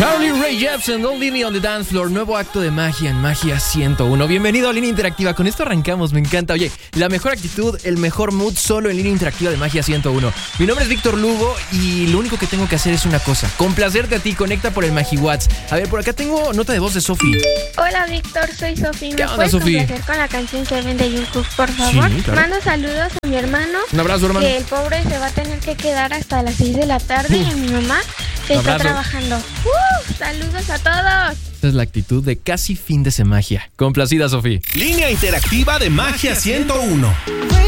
Carly Rae Jepsen, Don't Leave Me on the Dance Floor, nuevo acto de magia en Magia 101. Bienvenido a Línea Interactiva, con esto arrancamos, me encanta. Oye, la mejor actitud, el mejor mood, solo en Línea Interactiva de Magia 101. Mi nombre es Víctor Lugo y lo único que tengo que hacer es una cosa, complacerte a ti, conecta por el MagiWhat's. A ver, por acá tengo nota de voz de Sofi. Hola Víctor, soy Sofi. ¿Me ¿Qué onda, puedes Sofi? complacer con la canción Seven de YouTube, por favor? Sí, claro. Mando saludos a mi hermano. Un abrazo, hermano. Que el pobre se va a tener que quedar hasta las 6 de la tarde y a mi mamá que está Abrazo. trabajando. ¡Saludos a todos! Esta es la actitud de casi fin de semagia. Complacida, Sofi. Línea Interactiva de Magia 101.